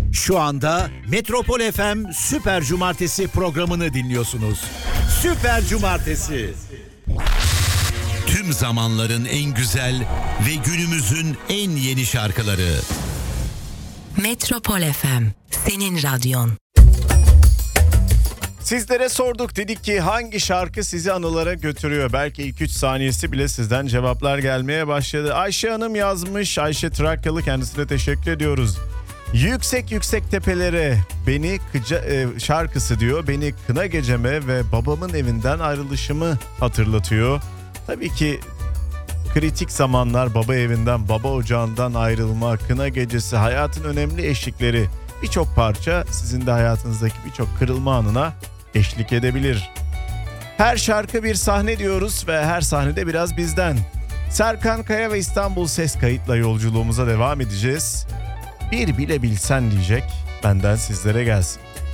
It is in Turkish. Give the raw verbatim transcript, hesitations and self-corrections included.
Şu anda Metropol F M Süper Cumartesi programını dinliyorsunuz. Süper Cumartesi. Tüm zamanların en güzel ve günümüzün en yeni şarkıları. Metropol F M, senin radyon. Sizlere sorduk, dedik ki hangi şarkı sizi anılara götürüyor? Belki iki üç saniyesi bile sizden cevaplar gelmeye başladı. Ayşe Hanım yazmış, Ayşe Trakyalı, kendisine teşekkür ediyoruz. Yüksek yüksek tepelere beni kıca, e, şarkısı diyor, beni kına geceme ve babamın evinden ayrılışımı hatırlatıyor. Tabii ki kritik zamanlar, baba evinden, baba ocağından ayrılma, kına gecesi, hayatın önemli eşlikleri, birçok parça sizin de hayatınızdaki birçok kırılma anına eşlik edebilir. Her şarkı bir sahne diyoruz ve her sahnede biraz bizden. Serkan Kaya ve İstanbul Ses Kayıt'la yolculuğumuza devam edeceğiz. Bir bile bilsen diyecek, benden sizlere gelsin.